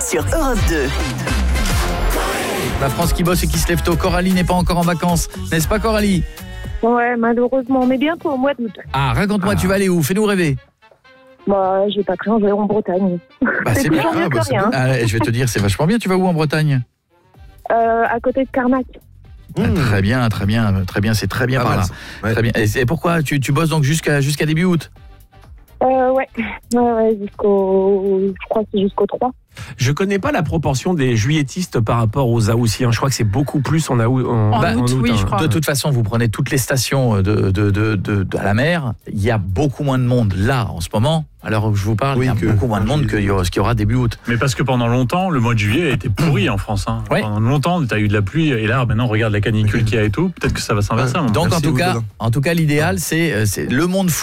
sur Europe 2. La France qui bosse et qui se lève tôt. Coralie n'est pas encore en vacances, n'est-ce pas Coralie? Ouais, malheureusement, mais bientôt au mois d'août. Ah, raconte-moi, tu vas aller où? Fais-nous rêver. Bah, j'ai pas pris, on va en Bretagne. Bah, c'est bien. toujours mieux que rien. Je vais te dire, c'est vachement bien. Tu vas où en Bretagne? À côté de Carnac. Très bien, c'est très bien par là. Ouais. Très bien. Et pourquoi tu bosses donc jusqu'à début août? Ouais, je crois que c'est jusqu'au 3. Je connais pas la proportion des juilletistes par rapport aux Haussiens. Je crois que c'est beaucoup plus en août. En août, oui, je crois. De toute façon, vous prenez toutes les stations à la mer, il y a beaucoup moins de monde là en ce moment. Alors je vous parle, il y a beaucoup moins de monde qu'il y aura début août. Mais parce que pendant longtemps, le mois de juillet a été pourri en France. Ouais. Pendant longtemps, tu as eu de la pluie et là, maintenant, regarde la canicule qu'il y a et tout. Peut-être que ça va s'inverser. Donc en tout cas, l'idéal, c'est le monde